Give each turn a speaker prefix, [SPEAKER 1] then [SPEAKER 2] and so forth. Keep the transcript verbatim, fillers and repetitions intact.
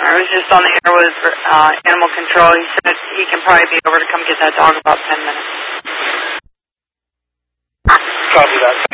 [SPEAKER 1] I was just on the air with uh, Animal Control. He said he can probably be over to come get that dog in about ten minutes.
[SPEAKER 2] Copy that.